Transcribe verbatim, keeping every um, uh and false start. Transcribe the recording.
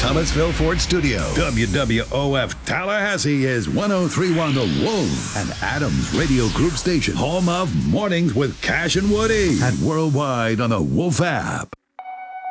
Thomasville Ford Studio. W W O F Tallahassee is one oh three point one The Wolf, and Adams Radio Group Station, home of Mornings with Cash and Woody, and worldwide on the Wolf app.